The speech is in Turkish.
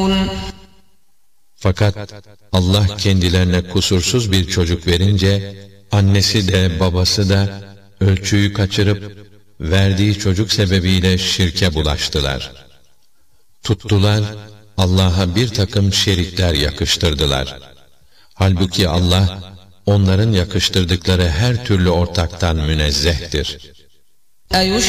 Fakat Allah kendilerine kusursuz bir çocuk verince, annesi de babası da ölçüyü kaçırıp, verdiği çocuk sebebiyle şirke bulaştılar. Tuttular, Allah'a bir takım şerikler yakıştırdılar. Halbuki Allah, onların yakıştırdıkları her türlü ortaktan münezzehtir.